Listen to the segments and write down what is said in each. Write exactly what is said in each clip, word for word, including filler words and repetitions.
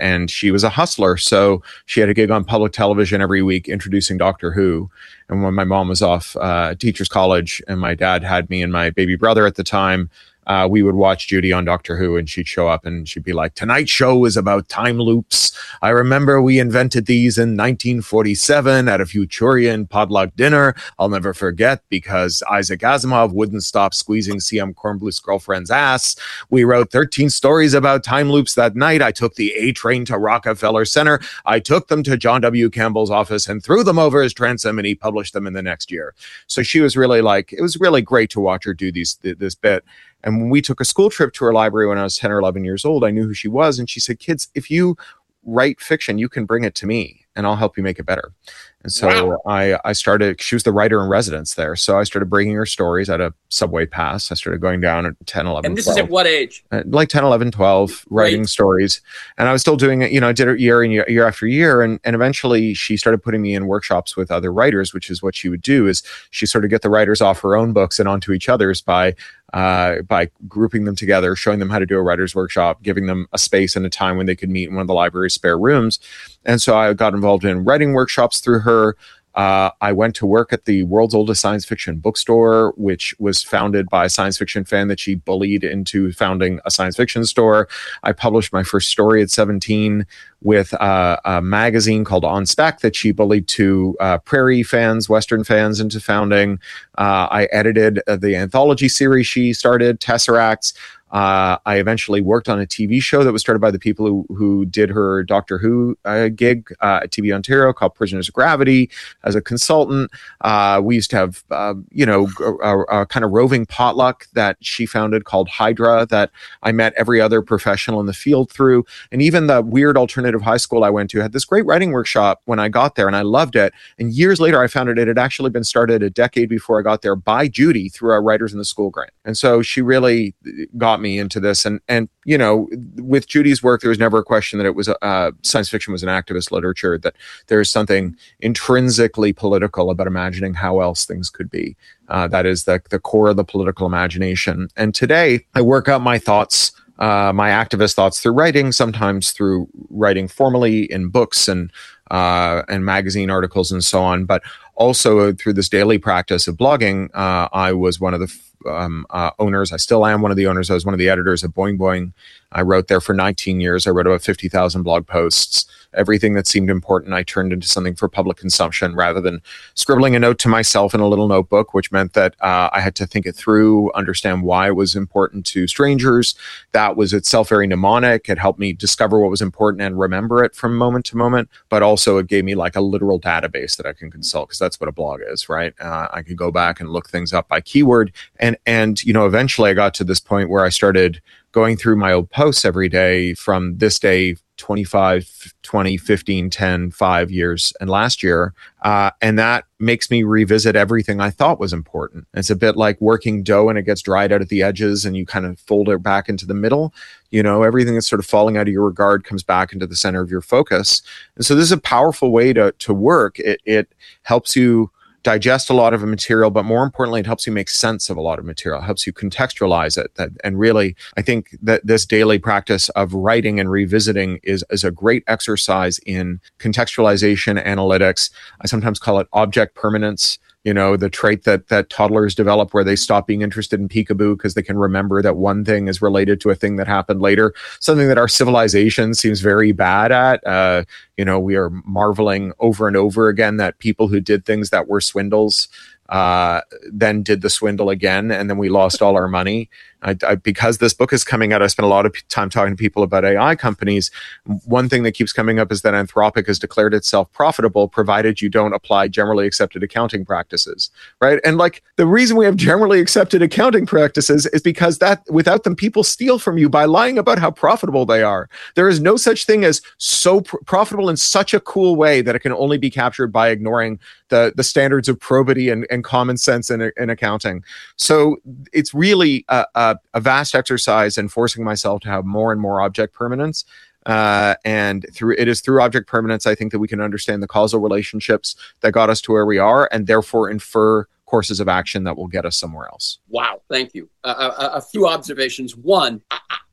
and she was a hustler. So she had a gig on public television every week introducing Doctor Who. And when my mom was off uh, teacher's college and my dad had me and my baby brother at the time, Uh, we would watch Judy on Doctor Who, and she'd show up and she'd be like, tonight's show is about time loops. I remember we invented these in nineteen forty-seven at a Futurian potluck dinner. I'll never forget because Isaac Asimov wouldn't stop squeezing C M Kornbluth's girlfriend's ass. We wrote thirteen stories about time loops that night. I took the A train to Rockefeller Center. I took them to John W. Campbell's office and threw them over his transom, and he published them in the next year. So she was really like, it was really great to watch her do these th- this bit. And when we took a school trip to her library when I was ten or eleven years old, I knew who she was. And she said, kids, if you write fiction, you can bring it to me and I'll help you make it better. And so wow. I, I started, she was the writer in residence there. So I started bringing her stories at a subway pass. I started going down at ten, eleven, And this twelve. is at what age? Uh, like ten, eleven, twelve, writing right. stories. And I was still doing it, you know, I did it year and year, year after year. And, and eventually she started putting me in workshops with other writers, which is what she would do is she sort of get the writers off her own books and onto each other's by uh, by grouping them together, showing them how to do a writer's workshop, giving them a space and a time when they could meet in one of the library's spare rooms. And so I got involved in writing workshops through her. Uh, I went to work at the world's oldest science fiction bookstore, which was founded by a science fiction fan that she bullied into founding a science fiction store. I published my first story at seventeen with uh, a magazine called On Spec that she bullied to uh, Prairie fans, Western fans into founding. Uh, I edited uh, the anthology series she started, Tesseracts. Uh, I eventually worked on a T V show that was started by the people who, who did her Doctor Who uh, gig uh, at T V Ontario called Prisoners of Gravity as a consultant. Uh, we used to have, uh, you know, a, a kind of roving potluck that she founded called Hydra that I met every other professional in the field through. And even the weird alternative high school I went to had this great writing workshop when I got there, and I loved it. And years later, I found out it had actually been started a decade before I got there by Judy through our Writers in the School grant. And so she really got me into this. And, and you know, with Judy's work, there was never a question that it was, uh, science fiction was an activist literature, that there's something intrinsically political about imagining how else things could be. Uh, that is the, the core of the political imagination. And today, I work out my thoughts, uh, my activist thoughts through writing, sometimes through writing formally in books and uh, and magazine articles and so on, but also through this daily practice of blogging. Uh, I was one of the Um, uh, owners. I still am one of the owners. I was one of the editors of Boing Boing. I wrote there for nineteen years. I wrote about fifty thousand blog posts. Everything that seemed important, I turned into something for public consumption rather than scribbling a note to myself in a little notebook, which meant that uh, I had to think it through, understand why it was important to strangers. That was itself very mnemonic. It helped me discover what was important and remember it from moment to moment. But also it gave me like a literal database that I can consult, because that's what a blog is, right? Uh, I could go back and look things up by keyword. And, and, you know, eventually I got to this point where I started going through my old posts every day from this day, twenty-five, twenty, fifteen, ten, five years, and last year. Uh, and that makes me revisit everything I thought was important. It's a bit like working dough and it gets dried out at the edges and you kind of fold it back into the middle. You know, everything that's sort of falling out of your regard comes back into the center of your focus. And so this is a powerful way to, to work. It, it helps you digest a lot of a material, but more importantly, it helps you make sense of a lot of material. It helps you contextualize it. That, and really, I think that this daily practice of writing and revisiting is, is a great exercise in contextualization, analytics. I sometimes call it object permanence. You know, the trait that that toddlers develop where they stop being interested in peekaboo because they can remember that one thing is related to a thing that happened later, something that our civilization seems very bad at. Uh, you know, we are marveling over and over again that people who did things that were swindles uh, then did the swindle again, and then we lost all our money. I, I, because this book is coming out, I spent a lot of time talking to people about A I companies. One thing that keeps coming up is that Anthropic has declared itself profitable, provided you don't apply generally accepted accounting practices, right? And like the reason we have generally accepted accounting practices is because that without them, people steal from you by lying about how profitable they are. There is no such thing as so pr- profitable in such a cool way that it can only be captured by ignoring the, the standards of probity and, and common sense in, in accounting. So it's really a, a a vast exercise in forcing myself to have more and more object permanence. Uh, and through it is through object permanence, I think that we can understand the causal relationships that got us to where we are, and therefore infer courses of action that will get us somewhere else. Wow. Thank you. Uh, a, a few observations. One, I,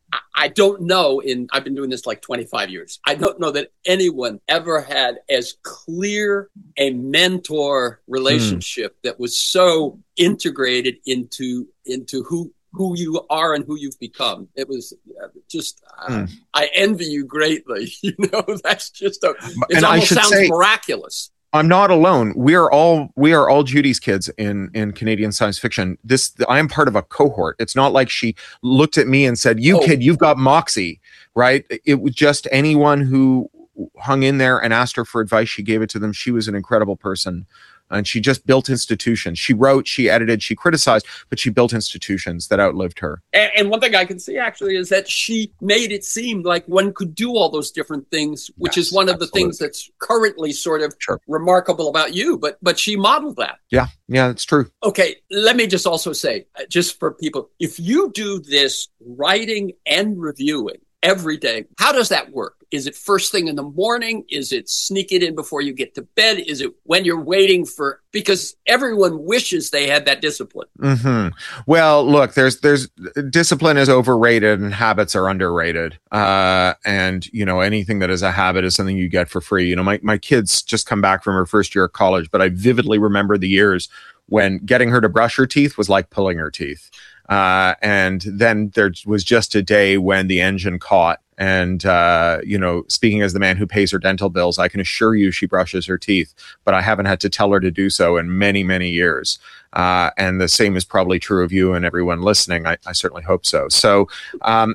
I don't know, in I've been doing this like twenty-five years. I don't know that anyone ever had as clear a mentor relationship mm. that was so integrated into into who who you are and who you've become. It was just, uh, mm. I envy you greatly. You know, that's just, a, it and almost I should sounds say, miraculous. I'm not alone. We are all we are all Judy's kids in in Canadian science fiction. This I am part of a cohort. It's not like she looked at me and said, "You oh. kid, you've got moxie," right? It was just anyone who hung in there and asked her for advice. She gave it to them. She was an incredible person. And she just built institutions. She wrote, she edited, she criticized, but she built institutions that outlived her. And, and one thing I can see actually is that she made it seem like one could do all those different things, which yes, is one of absolutely. the things that's currently sort of sure. remarkable about you. But but she modeled that. Yeah, yeah, it's true. Okay, let me just also say, just for people, if you do this writing and reviewing every day, how does that work? Is it first thing in the morning? Is it sneak it in before you get to bed? Is it when you're waiting for, because everyone wishes they had that discipline. Mm-hmm. Well, look, there's, there's discipline is overrated and habits are underrated. Uh, and you know, anything that is a habit is something you get for free. You know, my, my kids just come back from her first year of college, but I vividly remember the years when getting her to brush her teeth was like pulling her teeth. Uh, and then there was just a day when the engine caught. And, uh, you know, speaking as the man who pays her dental bills, I can assure you she brushes her teeth, but I haven't had to tell her to do so in many, many years. Uh, and the same is probably true of you and everyone listening. I, I certainly hope so. So um,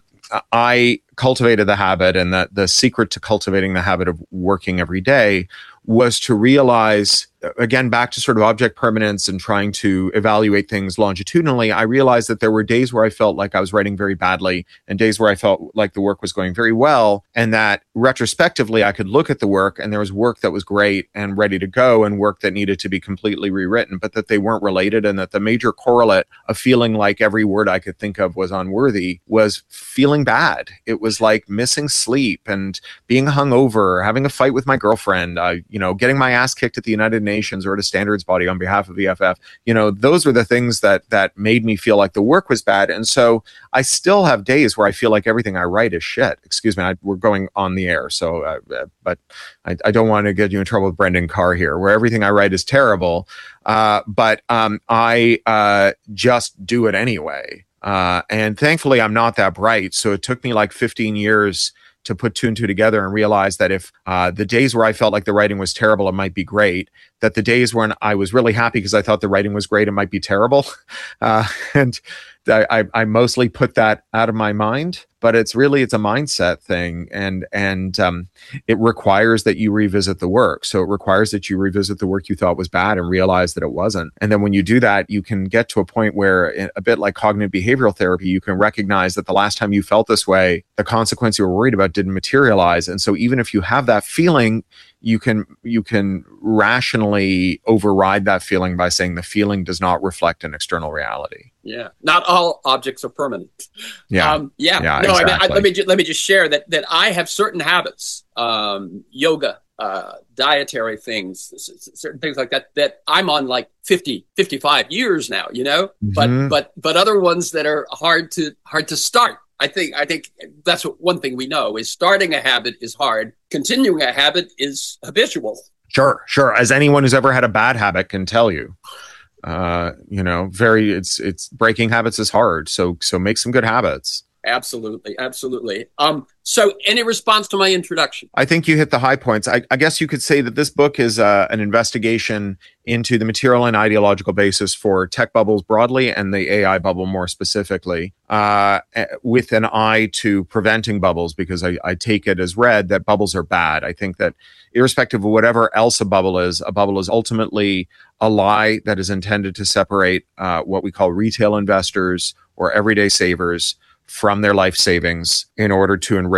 I cultivated the habit, and that the secret to cultivating the habit of working every day was to realize, again, back to sort of object permanence and trying to evaluate things longitudinally, I realized that there were days where I felt like I was writing very badly and days where I felt like the work was going very well, and that retrospectively I could look at the work and there was work that was great and ready to go and work that needed to be completely rewritten, but that they weren't related, and that the major correlate of feeling like every word I could think of was unworthy was feeling bad. It was like missing sleep and being hungover, having a fight with my girlfriend, uh, you know, getting my ass kicked at the United Nations or at a standards body on behalf of E F F. You know, those were the things that that made me feel like the work was bad. And so I still have days where I feel like everything I write is shit. Excuse me, I, we're going on the air, so uh, but I, I don't want to get you in trouble with Brendan Carr here, where everything I write is terrible. Uh, but um, I uh, just do it anyway. Uh, and thankfully, I'm not that bright. So it took me like fifteen years to put two and two together and realize that if uh, the days where I felt like the writing was terrible, it might be great. That the days when I was really happy because I thought the writing was great, it might be terrible. Uh, and I, I mostly put that out of my mind. But it's really, it's a mindset thing. And and um, it requires that you revisit the work. So it requires that you revisit the work you thought was bad and realize that it wasn't. And then when you do that, you can get to a point where, a bit like cognitive behavioral therapy, you can recognize that the last time you felt this way, the consequence you were worried about didn't materialize. And so even if you have that feeling, you can you can rationally override that feeling by saying the feeling does not reflect an external reality. Yeah, not all objects are permanent. Yeah, um, yeah. yeah no, exactly. I mean, I, let me ju- let me just share that that I have certain habits, um, yoga, uh, dietary things, certain things like that, that I'm on like fifty, fifty-five years now. You know, mm-hmm. but but but other ones that are hard to hard to start. I think I think that's what, one thing we know is starting a habit is hard. Continuing a habit is habitual. Sure, sure. As anyone who's ever had a bad habit can tell you, uh, you know, very it's it's breaking habits is hard. So so make some good habits. Absolutely, absolutely. Um, so any response to my introduction? I think you hit the high points. I, I guess you could say that this book is uh, an investigation into the material and ideological basis for tech bubbles broadly and the A I bubble more specifically, uh, with an eye to preventing bubbles, because I, I take it as read that bubbles are bad. I think that irrespective of whatever else a bubble is, a bubble is ultimately a lie that is intended to separate uh, what we call retail investors or everyday savers from their life savings in order to enrich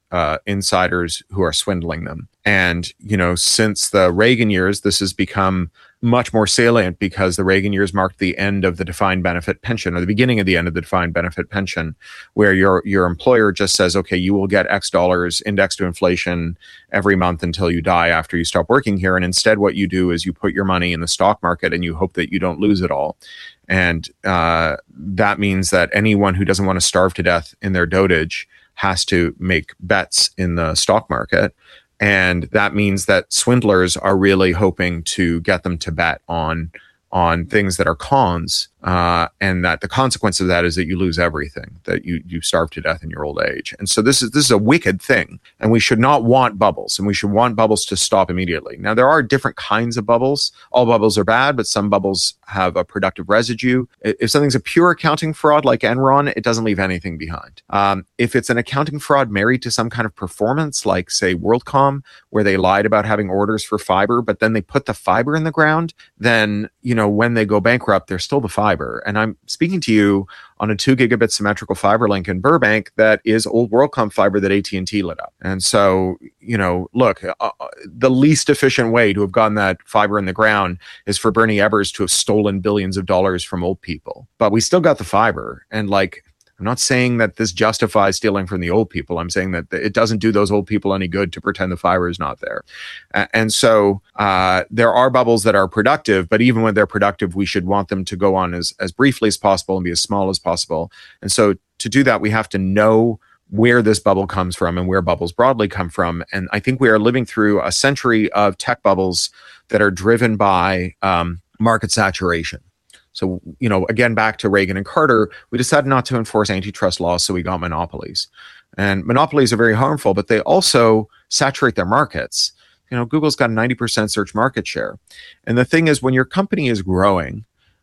uh, insiders who are swindling them. And, you know, since the Reagan years, this has become much more salient because the Reagan years marked the end of the defined benefit pension, or the beginning of the end of the defined benefit pension, where your your employer just says, okay, you will get X dollars indexed to inflation every month until you die after you stop working here. And instead, what you do is you put your money in the stock market and you hope that you don't lose it all. And uh, that means that anyone who doesn't want to starve to death in their dotage has to make bets in the stock market. And that means that swindlers are really hoping to get them to bet on on things that are cons, uh, and that the consequence of that is that you lose everything, that you you starve to death in your old age. And so this is this is a wicked thing, and we should not want bubbles, and we should want bubbles to stop immediately. Now, there are different kinds of bubbles. All bubbles are bad, but some bubbles have a productive residue. If something's a pure accounting fraud like Enron, it doesn't leave anything behind. Um, if it's an accounting fraud married to some kind of performance, like, say, WorldCom, where they lied about having orders for fiber, but then they put the fiber in the ground, then, you know, when they go bankrupt, they're still the fiber. And I'm speaking to you on a two gigabit symmetrical fiber link in Burbank that is old WorldCom fiber that A T and T lit up. And so, you know, look, uh, the least efficient way to have gotten that fiber in the ground is for Bernie Ebbers to have stolen billions of dollars from old people. But we still got the fiber. And like, I'm not saying that this justifies stealing from the old people. I'm saying that it doesn't do those old people any good to pretend the fiber is not there. And so uh, there are bubbles that are productive, but even when they're productive, we should want them to go on as, as briefly as possible and be as small as possible. And so to do that, we have to know where this bubble comes from and where bubbles broadly come from. And I think we are living through a century of tech bubbles that are driven by um, market saturation. So, you know, again, back to Reagan and Carter, we decided not to enforce antitrust laws, so we got monopolies. And monopolies are very harmful, but they also saturate their markets. You know, Google's got a ninety percent search market share. And the thing is, when your company is growing,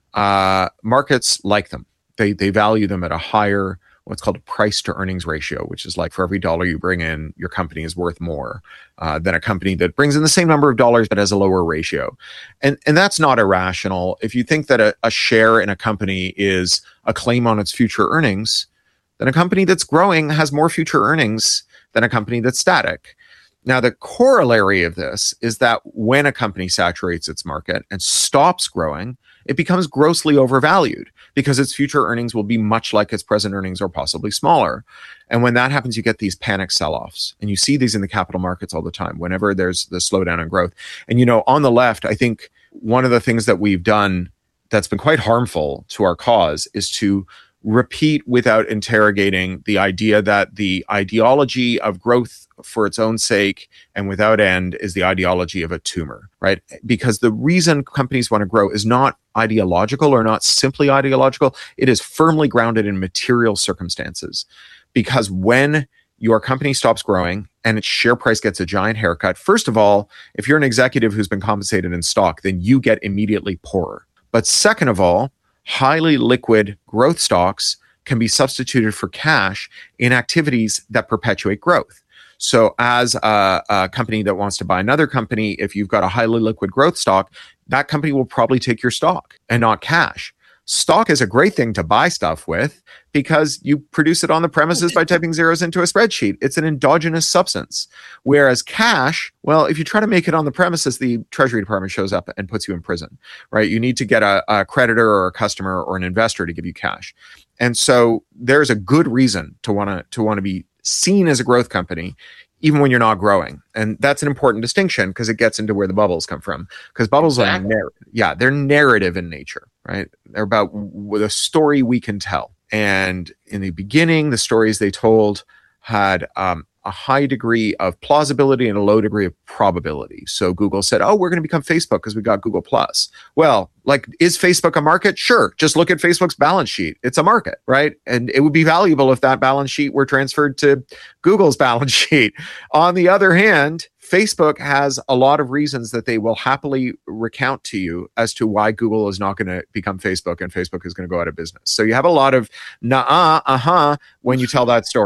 uh, markets like them. They they value them at a higher, what's called a price to earnings ratio, which is like for every dollar you bring in, your company is worth more uh, than a company that brings in the same number of dollars but has a lower ratio. And and that's not irrational. If you think that a, a share in a company is a claim on its future earnings, then a company that's growing has more future earnings than a company that's static. Now, the corollary of this is that when a company saturates its market and stops growing, it becomes grossly overvalued because its future earnings will be much like its present earnings or possibly smaller. And when that happens, you get these panic sell-offs. And you see these in the capital markets all the time whenever there's the slowdown in growth. And, you know, on the left, I think one of the things that we've done that's been quite harmful to our cause is to repeat without interrogating the idea that the ideology of growth for its own sake and without end is the ideology of a tumor, right? Because the reason companies want to grow is not ideological or not simply ideological. It is firmly grounded in material circumstances. Because when your company stops growing and its share price gets a giant haircut, first of all, if you're an executive who's been compensated in stock, then you get immediately poorer. But second of all, highly liquid growth stocks can be substituted for cash in activities that perpetuate growth. So as a, a company that wants to buy another company, if you've got a highly liquid growth stock, that company will probably take your stock and not cash. Stock is a great thing to buy stuff with because you produce it on the premises by typing zeros into a spreadsheet. It's an endogenous substance. Whereas cash, well, if you try to make it on the premises, the Treasury Department shows up and puts you in prison, right? You need to get a, a creditor or a customer or an investor to give you cash. And so there's a good reason to want to to want to be seen as a growth company, even when you're not growing. And that's an important distinction because it gets into where the bubbles come from. Because bubbles exactly. are, narr- yeah, they're narrative in nature, right? They're about w- the story we can tell. And in the beginning, the stories they told had um, a high degree of plausibility and a low degree of probability. So Google said, oh, we're going to become Facebook because we got Google Plus. Well, like, is Facebook a market? Sure. Just look at Facebook's balance sheet. It's a market, right? And it would be valuable if that balance sheet were transferred to Google's balance sheet. On the other hand, Facebook has a lot of reasons that they will happily recount to you as to why Google is not going to become Facebook and Facebook is going to go out of business. So you have a lot of nah, uh-huh when you tell that story.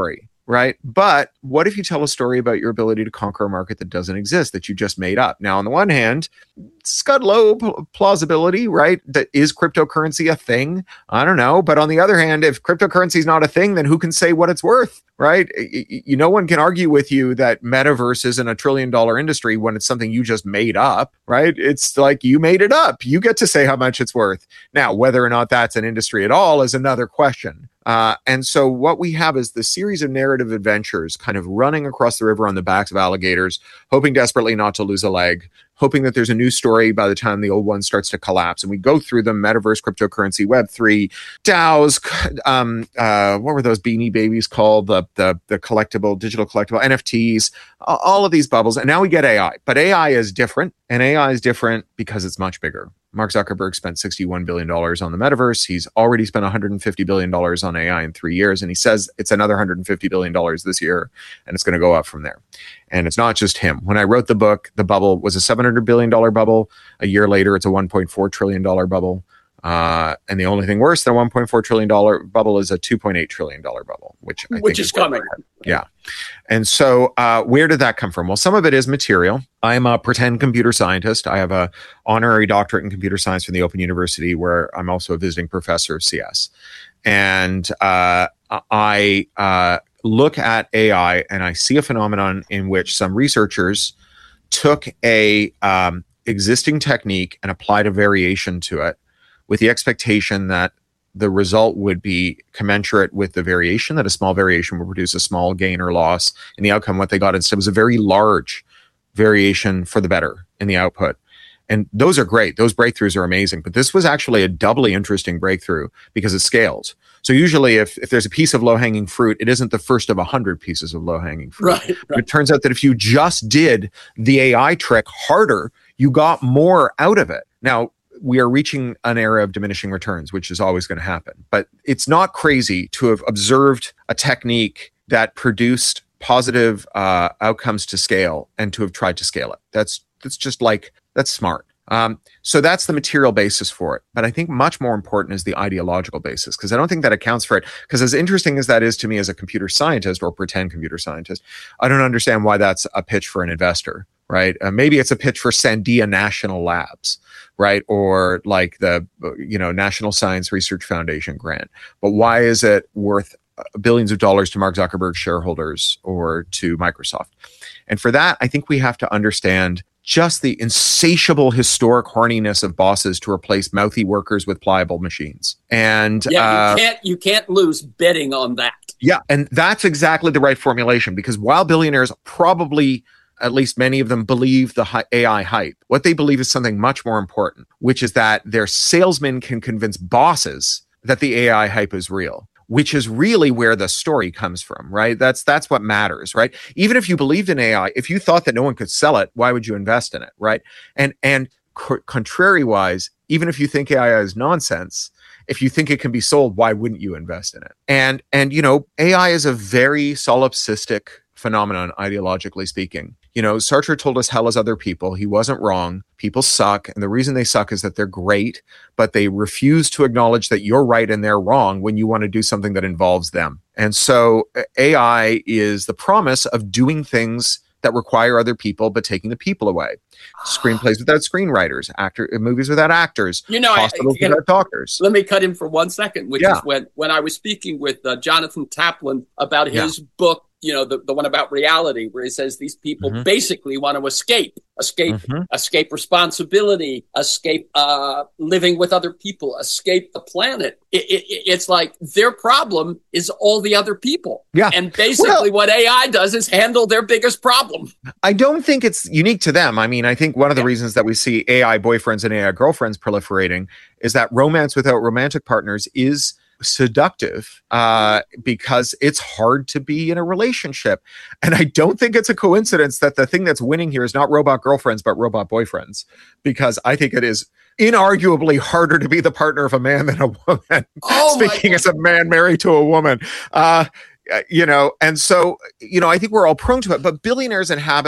right? But what if you tell a story about your ability to conquer a market that doesn't exist, that you just made up? Now, on the one hand, it's got low plausibility, right? That is cryptocurrency a thing? I don't know. But on the other hand, if cryptocurrency is not a thing, then who can say what it's worth, right? You, no one can argue with you that metaverse isn't a trillion dollar industry when it's something you just made up, right? It's like you made it up. You get to say how much it's worth. Now, whether or not that's an industry at all is another question. Uh, and so what we have is the series of narrative adventures kind of running across the river on the backs of alligators, hoping desperately not to lose a leg, hoping that there's a new story by the time the old one starts to collapse. And we go through them: metaverse, cryptocurrency, Web three, DAOs, um, uh, what were those beanie babies called? The, the, the collectible, digital collectible, N F Ts, all of these bubbles. And now we get A I. But A I is different. And A I is different because it's much bigger. Mark Zuckerberg spent sixty-one billion dollars on the metaverse. He's already spent one hundred fifty billion dollars on A I in three years. And he says it's another one hundred fifty billion dollars this year. And it's going to go up from there. And it's not just him. When I wrote the book, the bubble was a seven hundred billion dollars bubble. A year later, it's a one point four trillion dollars bubble. Uh, and the only thing worse than a one point four trillion dollars bubble is a two point eight trillion dollars bubble, which I which think is, is coming. Yeah. And so uh, where did that come from? Well, some of it is material. I'm a pretend computer scientist. I have a honorary doctorate in computer science from the Open University, where I'm also a visiting professor of C S. And uh, I uh, look at A I and I see a phenomenon in which some researchers took a um, existing technique and applied a variation to it, with the expectation that the result would be commensurate with the variation, that a small variation would produce a small gain or loss in the outcome. What they got instead was a very large variation for the better in the output. And those are great. Those breakthroughs are amazing. But this was actually a doubly interesting breakthrough because it scales. So usually if, if there's a piece of low-hanging fruit, it isn't the first of a hundred pieces of low-hanging fruit. Right, right. It turns out that if you just did the A I trick harder, you got more out of it. Now, we are reaching an era of diminishing returns, which is always going to happen. But it's not crazy to have observed a technique that produced positive uh, outcomes to scale and to have tried to scale it. That's that's just like, that's smart. Um, so that's the material basis for it. But I think much more important is the ideological basis, because I don't think that accounts for it. Because as interesting as that is to me as a computer scientist or pretend computer scientist, I don't understand why that's a pitch for an investor. Right? Uh, maybe it's a pitch for Sandia National Labs, right? Or like the, you know, National Science Research Foundation grant. But why is it worth billions of dollars to Mark Zuckerberg shareholders or to Microsoft? And for that, I think we have to understand just the insatiable historic horniness of bosses to replace mouthy workers with pliable machines. And yeah, uh, you can't you can't lose betting on that. Yeah, and that's exactly the right formulation, because while billionaires probably, at least many of them, believe the A I hype, what they believe is something much more important, which is that their salesmen can convince bosses that the A I hype is real, which is really where the story comes from, right? That's that's what matters, right? Even if you believed in A I, if you thought that no one could sell it, why would you invest in it, right? And and co- contrary-wise, even if you think A I is nonsense, if you think it can be sold, why wouldn't you invest in it? And and you know, A I is a very solipsistic phenomenon, ideologically speaking. You know, Sartre told us hell is other people. He wasn't wrong. People suck. And the reason they suck is that they're great, but they refuse to acknowledge that you're right and they're wrong when you want to do something that involves them. And so A I is the promise of doing things that require other people, but taking the people away. Screenplays without screenwriters, actor movies without actors, you know, hospitals I, I, without doctors. Let me cut in for one second, which yeah. is when, when I was speaking with uh, Jonathan Taplin about his yeah. book, you know, the, the one about reality, where he says these people mm-hmm. basically want to escape, escape, mm-hmm. escape responsibility, escape uh, living with other people, escape the planet. It, it, it's like their problem is all the other people. Yeah. And basically well, what A I does is handle their biggest problem. I don't think it's unique to them. I mean, I think one of the yeah. reasons that we see A I boyfriends and A I girlfriends proliferating is that romance without romantic partners is seductive uh, because it's hard to be in a relationship. And I don't think it's a coincidence that the thing that's winning here is not robot girlfriends, but robot boyfriends, because I think it is inarguably harder to be the partner of a man than a woman. Oh Speaking as a man married to a woman, uh, you know, and so, you know, I think we're all prone to it, but billionaires inhabit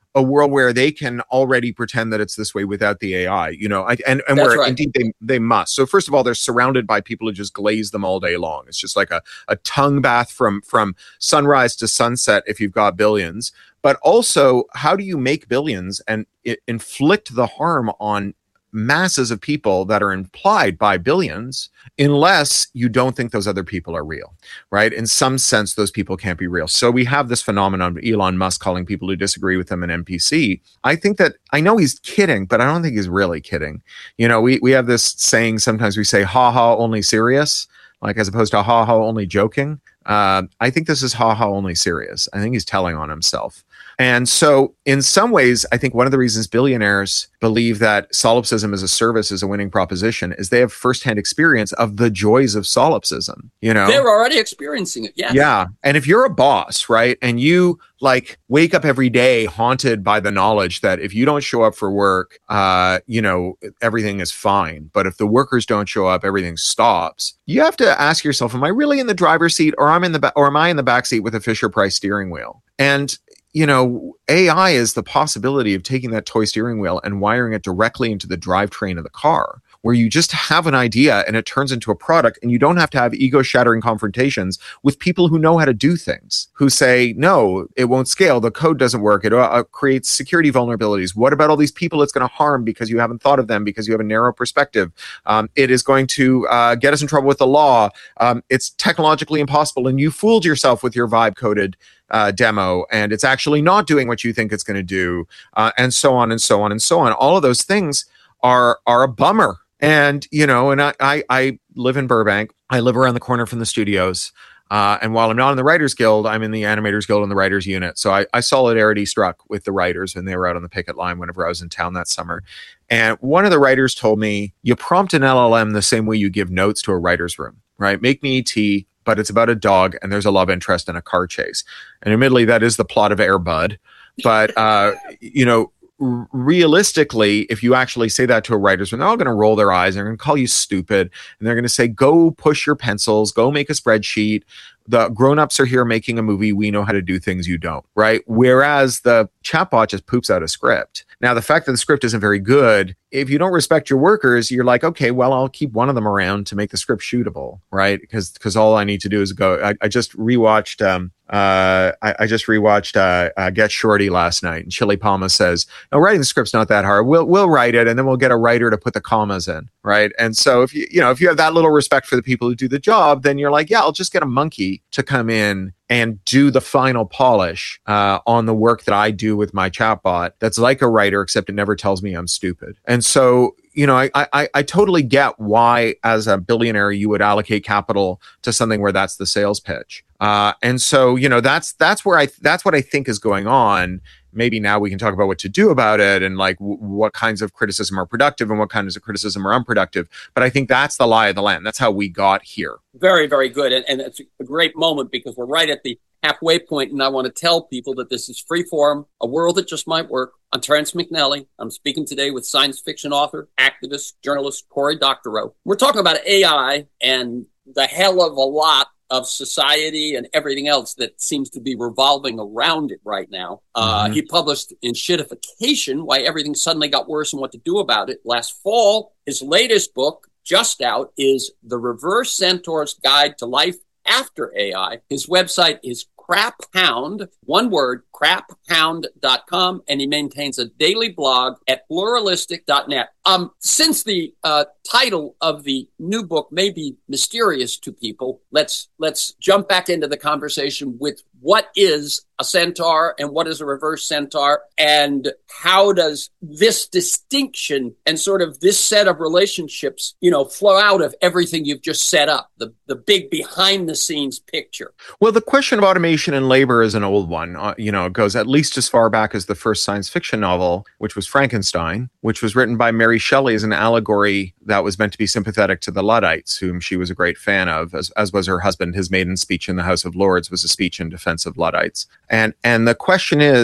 a world where they can already pretend that it's this way without the A I, you know, I, and, and That's where right. indeed they, they must. So first of all, they're surrounded by people who just glaze them all day long. It's just like a, a tongue bath from, from sunrise to sunset if you've got billions. But also, how do you make billions and it, inflict the harm on masses of people that are implied by billions unless you don't think those other people are real, right? In some sense, those people can't be real. So we have this phenomenon of Elon Musk calling people who disagree with him an N P C. I think that, I know he's kidding, but I don't think he's really kidding. You know, we, we have this saying, sometimes we say, ha ha, only serious, like as opposed to ha ha, only joking. Uh, I think this is ha ha, only serious. I think he's telling on himself. And so in some ways, I think one of the reasons billionaires believe that solipsism as a service is a winning proposition is they have firsthand experience of the joys of solipsism. You know, they're already experiencing it. Yeah. Yeah. And if you're a boss, right, and you like wake up every day haunted by the knowledge that if you don't show up for work, uh, you know, everything is fine. But if the workers don't show up, everything stops. You have to ask yourself, am I really in the driver's seat or I'm in the ba- or am I in the back seat with a Fisher-Price steering wheel? And you know, A I is the possibility of taking that toy steering wheel and wiring it directly into the drivetrain of the car, where you just have an idea and it turns into a product and you don't have to have ego-shattering confrontations with people who know how to do things, who say, no, it won't scale, the code doesn't work, it uh, creates security vulnerabilities. What about all these people it's going to harm because you haven't thought of them, because you have a narrow perspective? Um, it is going to uh, get us in trouble with the law. Um, it's technologically impossible and you fooled yourself with your vibe-coded Uh, demo, and it's actually not doing what you think it's going to do, uh, and so on and so on and so on. All of those things are are a bummer. And you know, and I I, I live in Burbank. I live around the corner from the studios. Uh, and while I'm not in the Writers Guild, I'm in the Animators Guild and the Writers Unit. So I, I solidarity struck with the writers when they were out on the picket line whenever I was in town that summer. And one of the writers told me, you prompt an L L M the same way you give notes to a writer's room, right? Make me tea, but it's about a dog and there's a love interest and a car chase. And admittedly, that is the plot of Air Bud. But, uh, you know, r- realistically, if you actually say that to a writer's room, they're all going to roll their eyes. They're going to call you stupid. And they're going to say, go push your pencils, go make a spreadsheet. The grown-ups are here making a movie. We know how to do things you don't, right? Whereas the chatbot just poops out a script. Now, the fact that the script isn't very good, if you don't respect your workers, you're like, okay, well, I'll keep one of them around to make the script shootable, right? Because because all I need to do is go. I, I just rewatched. Um, uh, I, I just rewatched uh, uh, Get Shorty last night, and Chili Palma says, "No, writing the script's not that hard. We'll we'll write it, and then we'll get a writer to put the commas in, right?" And so if you you know if you have that little respect for the people who do the job, then you're like, yeah, I'll just get a monkey to come in and do the final polish uh, on the work that I do with my chatbot. That's like a writer, except it never tells me I'm stupid. And so, you know, I, I, I totally get why, as a billionaire, you would allocate capital to something where that's the sales pitch. Uh, and so, you know, that's that's where I that's what I think is going on. Maybe now we can talk about what to do about it and like w- what kinds of criticism are productive and what kinds of criticism are unproductive. But I think that's the lie of the land. That's how we got here. Very, very good. And, and it's a great moment because we're right at the halfway point, and I want to tell people that this is Freeform, a world that just might work. I'm Terrence McNally. I'm speaking today with science fiction author, activist, journalist Cory Doctorow. We're talking about A I and the hell of a lot of society and everything else that seems to be revolving around it right now. Uh, mm-hmm. He published in Shitification, Why Everything Suddenly Got Worse and What to Do About It last fall. His latest book, just out, is The Reverse Centaur's Guide to Life After A I. His website is CrapHound, one word, crap hound dot com, and he maintains a daily blog at pluralistic dot net. Um, since the uh, title of the new book may be mysterious to people, let's let's jump back into the conversation with what is a centaur and what is a reverse centaur, and how does this distinction and sort of this set of relationships, you know, flow out of everything you've just set up, the the big behind the scenes picture. Well, the question of automation and labor is an old one. Uh, you know, it goes at least as far back as the first science fiction novel, which was Frankenstein, which was written by Mary Shelley as an allegory that was meant to be sympathetic to the Luddites, whom she was a great fan of, as, as was her husband. His maiden speech in the House of Lords was a speech in defense of Luddites. And and the question is,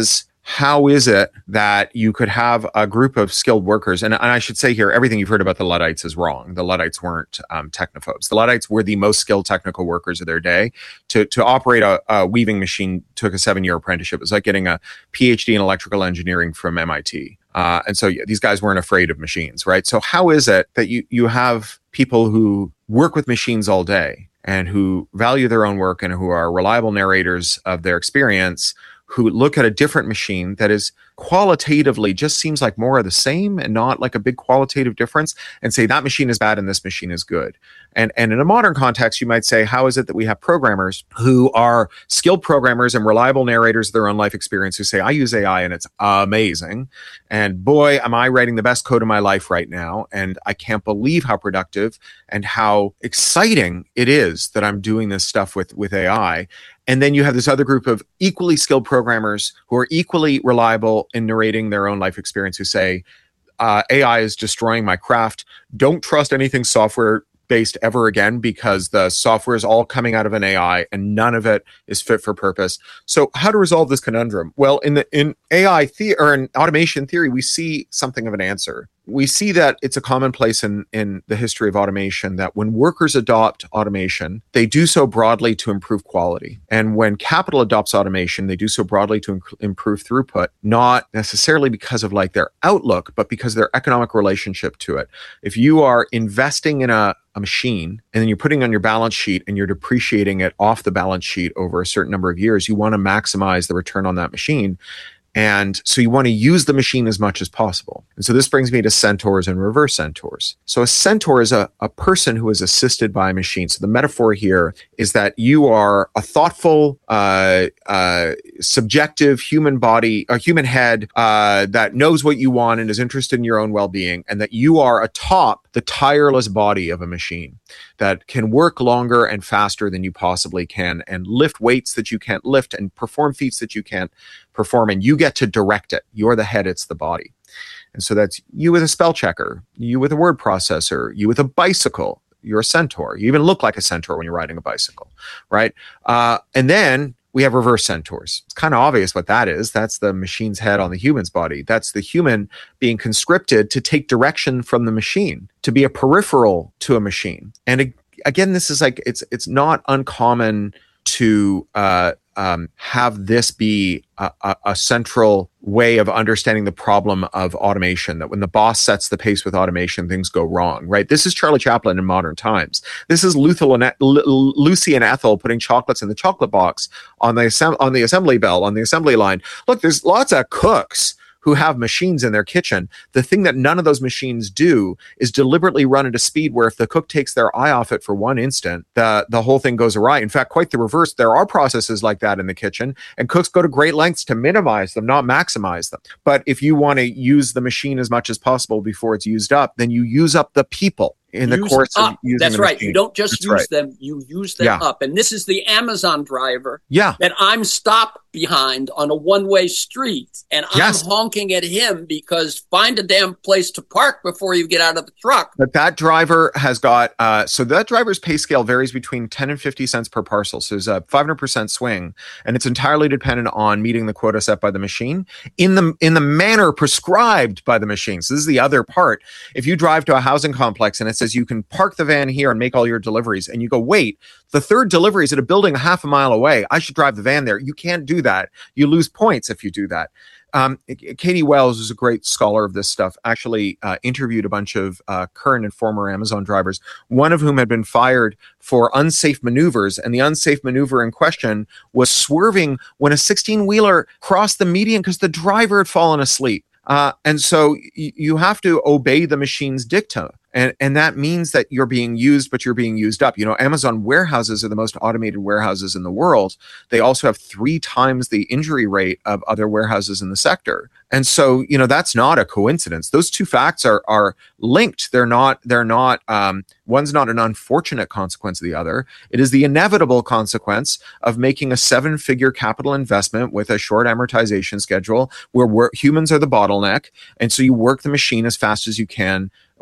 how is it that you could have a group of skilled workers? And, and I should say here, everything you've heard about the Luddites is wrong. The Luddites weren't um, technophobes. The Luddites were the most skilled technical workers of their day. To to operate a, a weaving machine took a seven-year apprenticeship. It was like getting a P H D in electrical engineering from M I T. Uh, and so yeah, these guys weren't afraid of machines, right? So how is it that you you have people who work with machines all day and who value their own work and who are reliable narrators of their experience, who look at a different machine that is qualitatively just seems like more of the same and not like a big qualitative difference, and say that machine is bad and this machine is good? And and in a modern context, you might say, how is it that we have programmers who are skilled programmers and reliable narrators of their own life experience who say, I use A I and it's amazing, and boy, am I writing the best code of my life right now, and I can't believe how productive and how exciting it is that I'm doing this stuff with, with A I. And then you have this other group of equally skilled programmers who are equally reliable in narrating their own life experience who say, uh, A I is destroying my craft. Don't trust anything software based ever again, because the software is all coming out of an A I and none of it is fit for purpose. So how to resolve this conundrum? Well, in the in A I the- or in automation theory, we see something of an answer. We see that it's a commonplace in, in the history of automation that when workers adopt automation, they do so broadly to improve quality. And when capital adopts automation, they do so broadly to inc- improve throughput, not necessarily because of like their outlook, but because of their economic relationship to it. If you are investing in a, a machine and then you're putting it on your balance sheet and you're depreciating it off the balance sheet over a certain number of years, you want to maximize the return on that machine. And so you want to use the machine as much as possible. And so this brings me to centaurs and reverse centaurs. So a centaur is a, a person who is assisted by a machine. So the metaphor here is that you are a thoughtful, uh, uh, subjective human body, a human head uh, that knows what you want and is interested in your own well-being, and that you are atop the tireless body of a machine that can work longer and faster than you possibly can and lift weights that you can't lift and perform feats that you can't perform, and you get to direct it. You're the head, it's the body. And so that's you with a spell checker, you with a word processor, you with a bicycle, you're a centaur. You even look like a centaur when you're riding a bicycle, right? Uh, and then we have reverse centaurs. It's kind of obvious what that is. That's the machine's head on the human's body. That's the human being conscripted to take direction from the machine, to be a peripheral to a machine. And again, this is like, it's it's not uncommon to uh, um, have this be a, a, a central way of understanding the problem of automation, that when the boss sets the pace with automation, things go wrong, right? This is Charlie Chaplin in modern times. This is Luthel and, L- Lucy and Ethel putting chocolates in the chocolate box on the, assemb- on the assembly bell, on the assembly line. Look, there's lots of cooks who have machines in their kitchen. The thing that none of those machines do is deliberately run at a speed where if the cook takes their eye off it for one instant, the, the whole thing goes awry. In fact, quite the reverse. There are processes like that in the kitchen, and cooks go to great lengths to minimize them, not maximize them. But if you want to use the machine as much as possible before it's used up, then you use up the people in the use course up. of using That's the right. machine. You don't just That's use right. them, you use them Yeah. up. And this is the Amazon driver Yeah. that I'm stopped behind on a one-way street. And I'm Yes. honking at him because find a damn place to park before you get out of the truck. But that driver has got, uh, so that driver's pay scale varies between ten and fifty cents per parcel. So there's a five hundred percent swing, and it's entirely dependent on meeting the quota set by the machine in the, in the manner prescribed by the machine. So this is the other part. If you drive to a housing complex and it says you can park the van here and make all your deliveries, and you go, wait, the third delivery is at a building a half a mile away, I should drive the van there. You can't do that. You lose points if you do that. Um, Katie Wells, who's a great scholar of this stuff, actually uh, interviewed a bunch of uh, current and former Amazon drivers, one of whom had been fired for unsafe maneuvers. And the unsafe maneuver in question was swerving when a sixteen-wheeler crossed the median because the driver had fallen asleep. Uh, and so y- you have to obey the machine's dicta. And and that means that you're being used, but you're being used up. You know, Amazon warehouses are the most automated warehouses in the world. They also have three times the injury rate of other warehouses in the sector. And so, you know, that's not a coincidence. Those two facts are are linked. They're not, they're not, um, one's not an unfortunate consequence of the other. It is the inevitable consequence of making a seven-figure capital investment with a short amortization schedule where we're, humans are the bottleneck. And so you work the machine as fast as you can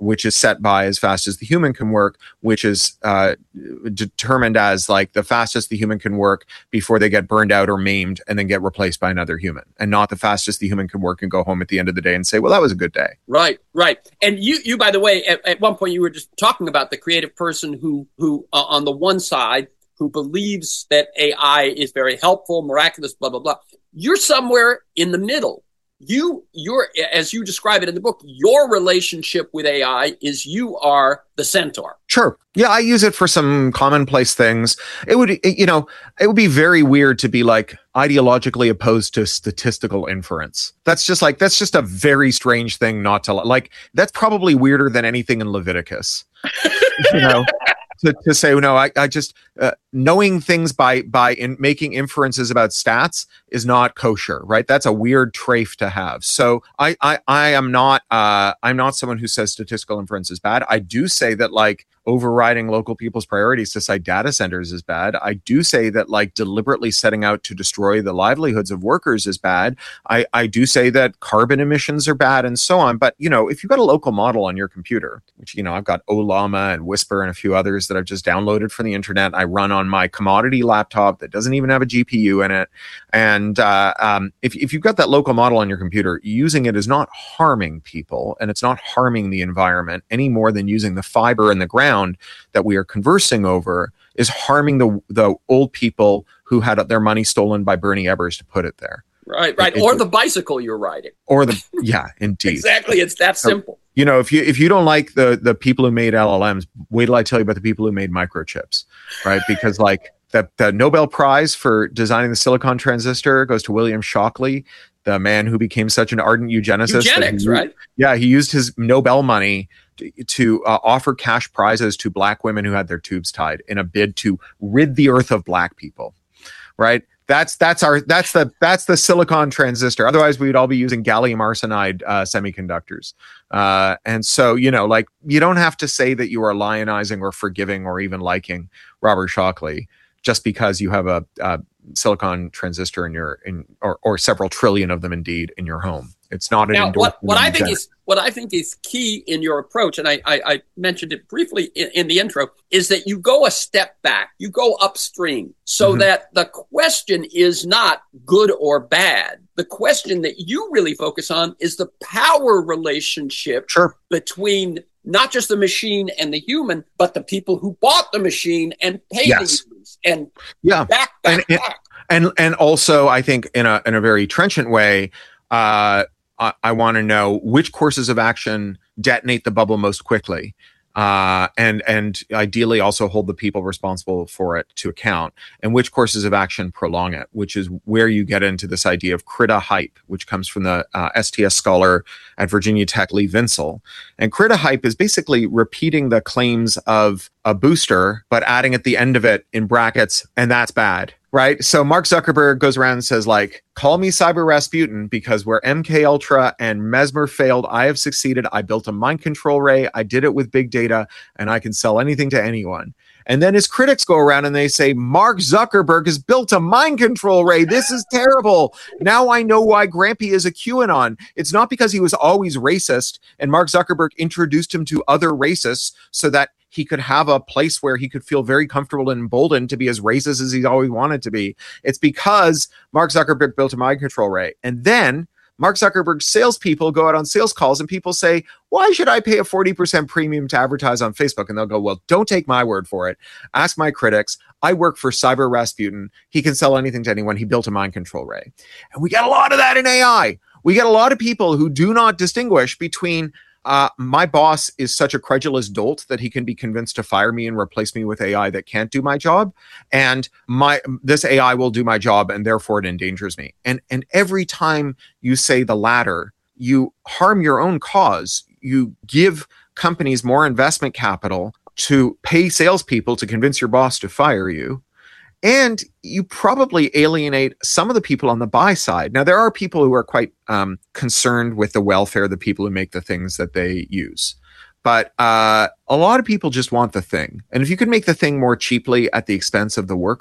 which is set by as fast as the human can work, which is uh, determined as like the fastest the human can work before they get burned out or maimed and then get replaced by another human, and not the fastest the human can work and go home at the end of the day and say, well, that was a good day. Right, right. And you, you by the way, at, at one point you were just talking about the creative person who, who uh, on the one side, who believes that A I is very helpful, miraculous, blah, blah, blah. You're somewhere in the middle. You, you're, as you describe it in the book, your relationship with A I is you are the centaur. Sure. Yeah, I use it for some commonplace things. It would, it, you know, it would be very weird to be like ideologically opposed to statistical inference. That's just like, that's just a very strange thing not to like. That's probably weirder than anything in Leviticus. You know? To, to say, no, I, I just, uh, knowing things by by in making inferences about stats is not kosher, right? That's a weird trait to have. So I, I, I am not, uh, I'm not someone who says statistical inference is bad. I do say that like overriding local people's priorities to cite data centers is bad. I do say that like deliberately setting out to destroy the livelihoods of workers is bad. I, I do say that carbon emissions are bad and so on. But, you know, if you've got a local model on your computer, which, you know, I've got Olama and Whisper and a few others that I've just downloaded from the internet. I run on my commodity laptop that doesn't even have a G P U in it. And uh, um, if, if you've got that local model on your computer, using it is not harming people and it's not harming the environment any more than using the fiber in the ground that we are conversing over is harming the the old people who had their money stolen by Bernie Ebbers to put it there. Right, right. It, or it, the bicycle you're riding. Or the, yeah, indeed. Exactly. It's that simple. So, you know, if you if you don't like the the people who made L L Ms, wait till I tell you about the people who made microchips, right? Because like the, the Nobel Prize for designing the silicon transistor goes to William Shockley, the man who became such an ardent eugenicist. Eugenics, he, right? Yeah, he used his Nobel money to, to uh, offer cash prizes to black women who had their tubes tied in a bid to rid the earth of black people, right? That's that's our that's the that's the silicon transistor. Otherwise, we would all be using gallium arsenide uh, semiconductors. Uh, and so, you know, like you don't have to say that you are lionizing or forgiving or even liking Robert Shockley just because you have a, a silicon transistor in your in or, or several trillion of them indeed in your home. It's not an now, what, what I think is what I think is key in your approach, and I, I, I mentioned it briefly in, in the intro, is that you go a step back, you go upstream, so mm-hmm. that the question is not good or bad. The question that you really focus on is the power relationship sure. between not just the machine and the human, but the people who bought the machine and paid yes. the humans, and yeah, back, back, and, back. And and also, I think in a in a very trenchant way. Uh, I, I want to know which courses of action detonate the bubble most quickly, uh, and and ideally also hold the people responsible for it to account, and which courses of action prolong it, which is where you get into this idea of Krita hype, which comes from the uh, S T S scholar at Virginia Tech, Lee Vinsel. And Krita hype is basically repeating the claims of a booster, but adding at the end of it in brackets, and that's bad. Right. So Mark Zuckerberg goes around and says, like, call me Cyber Rasputin because where M K Ultra and Mesmer failed, I have succeeded. I built a mind control ray. I did it with big data and I can sell anything to anyone. And then his critics go around and they say, Mark Zuckerberg has built a mind control ray. This is terrible. Now I know why Grampy is a QAnon. It's not because he was always racist and Mark Zuckerberg introduced him to other racists so that he could have a place where he could feel very comfortable and emboldened to be as racist as he's always wanted to be. It's because Mark Zuckerberg built a mind control ray. And then Mark Zuckerberg's salespeople go out on sales calls and people say, why should I pay a forty percent premium to advertise on Facebook? And they'll go, well, don't take my word for it. Ask my critics. I work for Cyber Rasputin. He can sell anything to anyone. He built a mind control ray. And we get a lot of that in A I. We get a lot of people who do not distinguish between Uh, my boss is such a credulous dolt that he can be convinced to fire me and replace me with A I that can't do my job. And my this A I will do my job and therefore it endangers me. And and every time you say the latter, you harm your own cause. You give companies more investment capital to pay salespeople to convince your boss to fire you. And you probably alienate some of the people on the buy side. Now, there are people who are quite um, concerned with the welfare of the people who make the things that they use. But uh, a lot of people just want the thing. And if you could make the thing more cheaply at the expense of the worker,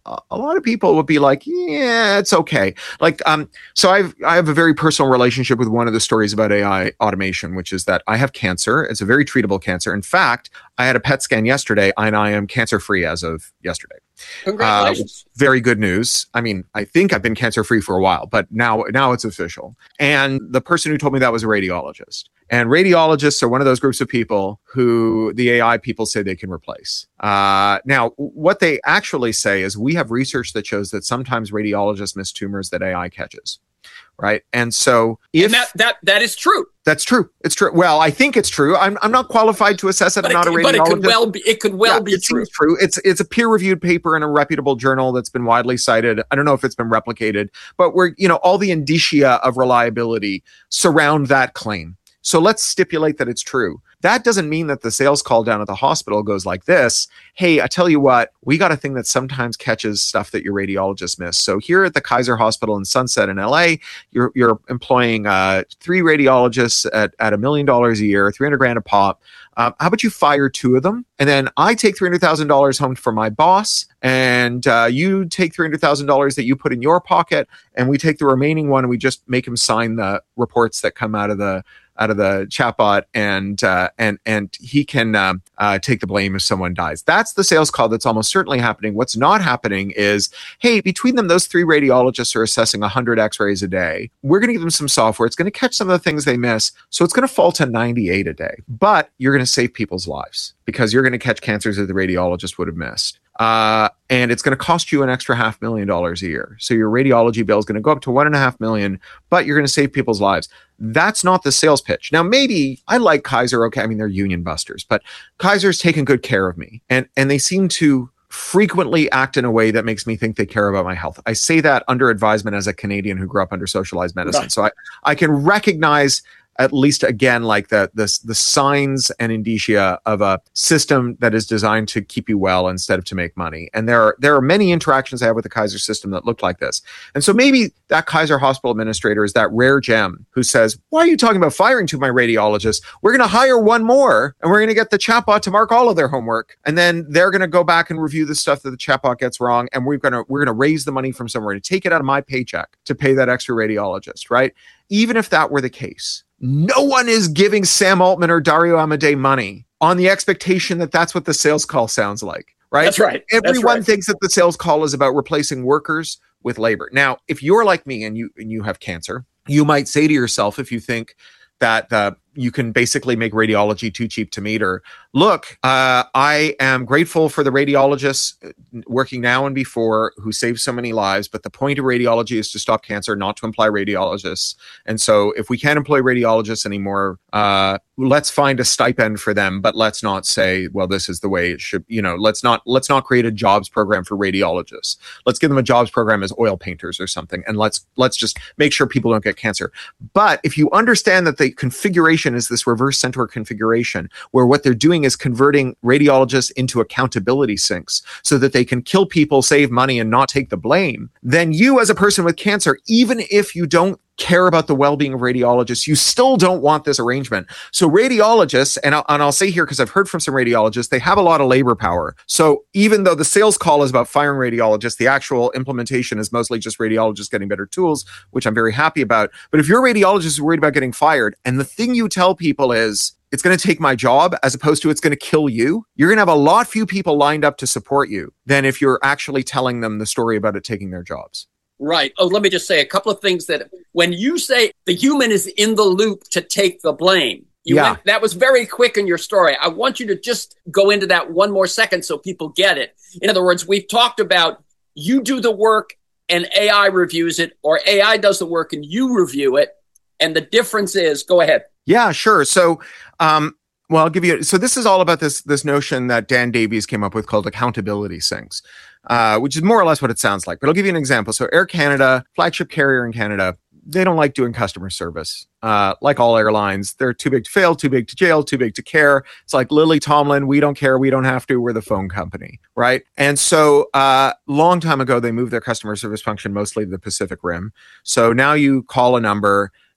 a lot of people would be like, yeah, it's okay. Like, um, so I've, I have a very personal relationship with one of the stories about A I automation, which is that I have cancer. It's a very treatable cancer. In fact, I had a P E T scan yesterday and I am cancer-free as of yesterday. Congratulations. Uh, very good news. I mean, I think I've been cancer-free for a while, but now, now it's official. And the person who told me that was a radiologist. And radiologists are one of those groups of people who the A I people say they can replace. Uh, now, what they actually say is we have research that shows that sometimes radiologists miss tumors that A I catches. Right. And so if and that, that that is true. That's true. It's true. Well, I think it's true. I'm I'm not qualified to assess it. But I'm not it, a radiologist. But it could well be it could well yeah, be it true. true. It's it's a peer-reviewed paper in a reputable journal that's been widely cited. I don't know if it's been replicated, but we're, you know, all the indicia of reliability surround that claim. So let's stipulate that it's true. That doesn't mean that the sales call down at the hospital goes like this. Hey, I tell you what, we got a thing that sometimes catches stuff that your radiologists miss. So here at the Kaiser Hospital in Sunset in L A, you're you're employing uh, three radiologists at, at a million dollars a year, three hundred grand a pop. Uh, how about you fire two of them? And then I take three hundred thousand dollars home for my boss, and uh, you take three hundred thousand dollars that you put in your pocket, and we take the remaining one and we just make him sign the reports that come out of the out of the chatbot, and uh, and and he can um, uh, take the blame if someone dies. That's the sales call that's almost certainly happening. What's not happening is, hey, between them, those three radiologists are assessing one hundred x-rays a day. We're going to give them some software. It's going to catch some of the things they miss. So it's going to fall to ninety-eight a day. But you're going to save people's lives because you're going to catch cancers that the radiologist would have missed. Uh, and it's going to cost you an extra half million dollars a year. So your radiology bill is going to go up to one and a half million, but you're going to save people's lives. That's not the sales pitch. Now, maybe I like Kaiser. Okay. I mean, they're union busters, but Kaiser's taken good care of me, and, and they seem to frequently act in a way that makes me think they care about my health. I say that under advisement as a Canadian who grew up under socialized medicine. Right. So I, I can recognize at least again, like the, the the signs and indicia of a system that is designed to keep you well instead of to make money. And there are there are many interactions I have with the Kaiser system that look like this. And so maybe that Kaiser hospital administrator is that rare gem who says, why are you talking about firing two of my radiologists? We're going to hire one more, and we're going to get the chatbot to mark all of their homework. And then they're going to go back and review the stuff that the chatbot gets wrong. And we're going to we're going to raise the money from somewhere to take it out of my paycheck to pay that extra radiologist, right? Even if that were the case, no one is giving Sam Altman or Dario Amodei money on the expectation that that's what the sales call sounds like, right? That's right. Everyone that's right. thinks that the sales call is about replacing workers with labor. Now, if you're like me and you and you have cancer, you might say to yourself, if you think that uh, you can basically make radiology too cheap to meter, look, uh, I am grateful for the radiologists working now and before who saved so many lives, but the point of radiology is to stop cancer, not to employ radiologists. And so if we can't employ radiologists anymore, uh, let's find a stipend for them, but let's not say, well, this is the way it should, you know, let's not, let's not create a jobs program for radiologists. Let's give them a jobs program as oil painters or something. And let's, let's just make sure people don't get cancer. But if you understand that the configuration is this reverse centaur configuration, where what they're doing is converting radiologists into accountability sinks so that they can kill people, save money, and not take the blame, then you as a person with cancer, even if you don't care about the well-being of radiologists, you still don't want this arrangement. So radiologists, and I'll, and I'll say here, because I've heard from some radiologists, they have a lot of labor power. So even though the sales call is about firing radiologists, the actual implementation is mostly just radiologists getting better tools, which I'm very happy about. But if your radiologist is worried about getting fired, and the thing you tell people is, it's going to take my job as opposed to it's going to kill you, you're going to have a lot few people lined up to support you than if you're actually telling them the story about it taking their jobs. Right. Oh, let me just say a couple of things that when you say the human is in the loop to take the blame, you yeah. went, that was very quick in your story. I want you to just go into that one more second so people get it. In other words, we've talked about you do the work and A I reviews it, or A I does the work and you review it. And the difference is, go ahead. Yeah, sure. So, um, well, I'll give you, so this is all about this, this notion that Dan Davies came up with called accountability sinks, uh, which is more or less what it sounds like. But I'll give you an example. So Air Canada, flagship carrier in Canada, they don't like doing customer service. Uh, like all airlines, they're too big to fail, too big to jail, too big to care. It's like Lily Tomlin, we don't care, we don't have to, we're the phone company, right? And so a uh, long time ago, they moved their customer service function mostly to the Pacific Rim. So now you call a number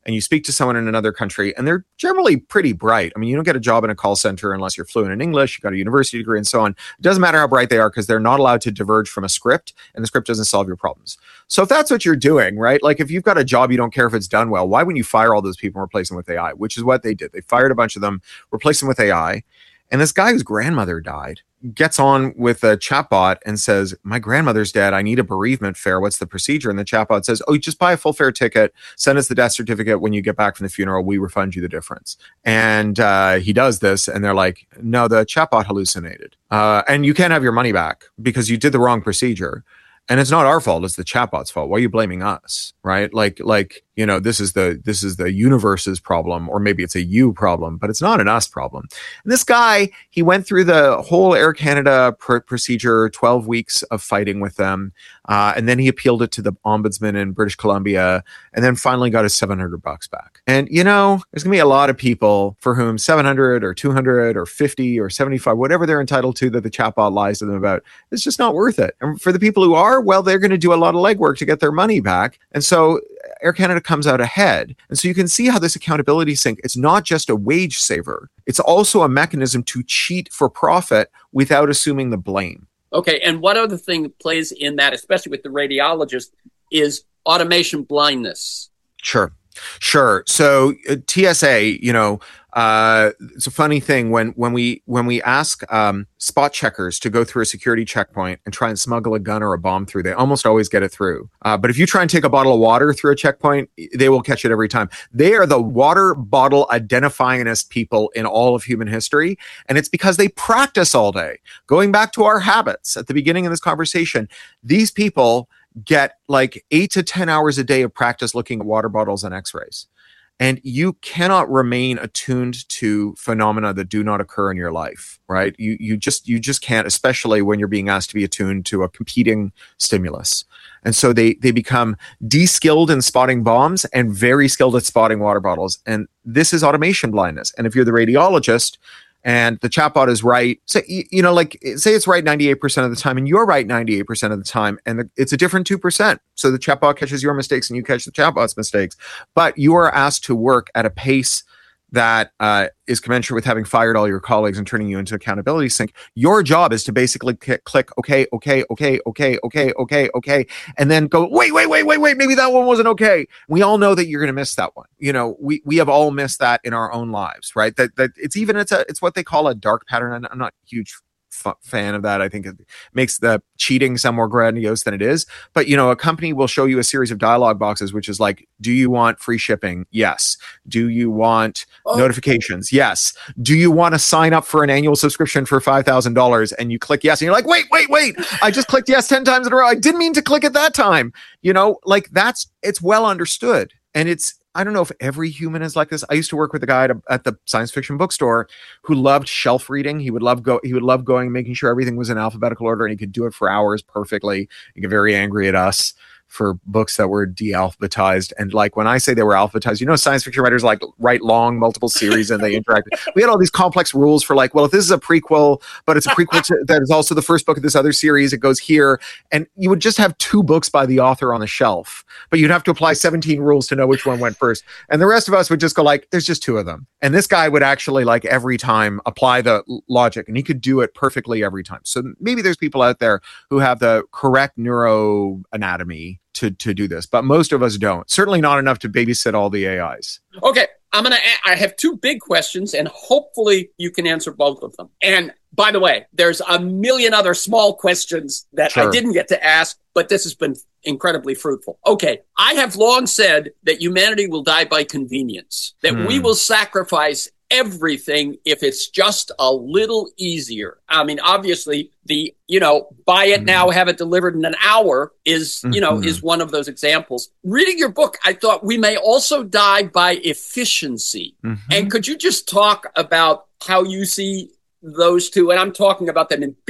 and you speak to someone in another country, and they're generally pretty bright. I mean, you don't get a job in a call center unless you're fluent in English, you got a university degree and so on. It doesn't matter how bright they are because they're not allowed to diverge from a script, and the script doesn't solve your problems. So if that's what you're doing, right? Like if you've got a job, you don't care if it's done well, why wouldn't you fire all those people and replace them with A I? Which is what they did. They fired a bunch of them, replaced them with A I. And this guy whose grandmother died gets on with a chatbot and says, my grandmother's dead. I need a bereavement fare. What's the procedure? And the chatbot says, oh, you just buy a full fare ticket, send us the death certificate. When you get back from the funeral, we refund you the difference. And uh, he does this. And they're like, no, the chatbot hallucinated. Uh, and you can't have your money back because you did the wrong procedure. And it's not our fault. It's the chatbot's fault. Why are you blaming us? Right? Like, like, you know, this is the, this is the universe's problem, or maybe it's a you problem, but it's not an us problem. And this guy, he went through the whole Air Canada pr- procedure, twelve weeks of fighting with them. Uh, and then he appealed it to the ombudsman in British Columbia, and then finally got his seven hundred bucks back. And, you know, there's going to be a lot of people for whom seven hundred or two hundred or fifty or seventy-five, whatever they're entitled to that the chatbot lies to them about, it's just not worth it. And for the people who are, well, they're going to do a lot of legwork to get their money back. And so Air Canada comes out ahead. And so you can see how this accountability sink, it's not just a wage saver. It's also a mechanism to cheat for profit without assuming the blame. Okay. And one other thing that plays in that, especially with the radiologist, is automation blindness. Sure. Sure. So uh, T S A, you know, uh, it's a funny thing when, when we, when we ask, um, spot checkers to go through a security checkpoint and try and smuggle a gun or a bomb through, they almost always get it through. Uh, but if you try and take a bottle of water through a checkpoint, they will catch it every time. They are the water bottle identifyingest people in all of human history. And it's because they practice all day. Going back to our habits at the beginning of this conversation, these people get like eight to ten hours a day of practice looking at water bottles and x-rays. And you cannot remain attuned to phenomena that do not occur in your life, right? You you just you just can't, especially when you're being asked to be attuned to a competing stimulus. And so they they become de-skilled in spotting bombs and very skilled at spotting water bottles. And this is automation blindness. And if you're the radiologist and the chatbot is right, so, you know, like say it's right ninety-eight percent of the time and you're right ninety-eight percent of the time, and the, it's a different two percent. So the chatbot catches your mistakes and you catch the chatbot's mistakes, but you are asked to work at a pace that uh, is commensurate with having fired all your colleagues and turning you into accountability sink. Your job is to basically click, click, okay, okay, okay, okay, okay, okay, okay, and then go, wait, wait, wait, wait, wait, maybe that one wasn't okay. We all know that you're going to miss that one. You know, we we have all missed that in our own lives, right? That that it's even it's a it's what they call a dark pattern. I'm not huge f- fan of that. I think it makes the cheating sound more grandiose than it is. But, you know, a company will show you a series of dialogue boxes, which is like, do you want free shipping? Yes. Do you want oh. notifications? Yes. Do you want to sign up for an annual subscription for five thousand dollars? And you click yes. And you're like, wait, wait, wait. I just clicked yes ten times in a row. I didn't mean to click it that time. You know, like that's, it's well understood. And it's, I don't know if every human is like this. I used to work with a guy at, a, at the science fiction bookstore who loved shelf reading. He would love go. He would love going, making sure everything was in alphabetical order, and he could do it for hours perfectly. He get very angry at us for books that were de-alphabetized. And like when I say they were alphabetized, you know, science fiction writers like write long multiple series and they interact. We had all these complex rules for like, well, if this is a prequel, but it's a prequel to, that is also the first book of this other series, it goes here. And you would just have two books by the author on the shelf, but you'd have to apply seventeen rules to know which one went first. And the rest of us would just go like, there's just two of them. And this guy would actually like every time apply the logic, and he could do it perfectly every time. So maybe there's people out there who have the correct neuroanatomy to to do this, but most of us don't. Certainly not enough to babysit all the A Is. Okay, I'm gonna. I have two big questions, and hopefully you can answer both of them. And by the way, there's a million other small questions that sure. I didn't get to ask, but this has been incredibly fruitful. Okay, I have long said that humanity will die by convenience, that hmm. we will sacrifice everything if it's just a little easier. I mean, obviously, the, you know, buy it mm-hmm. now, have it delivered in an hour is, you know, mm-hmm. is one of those examples. Reading your book, I thought we may also die by efficiency. Mm-hmm. And could you just talk about how you see those two? And I'm talking about them in big,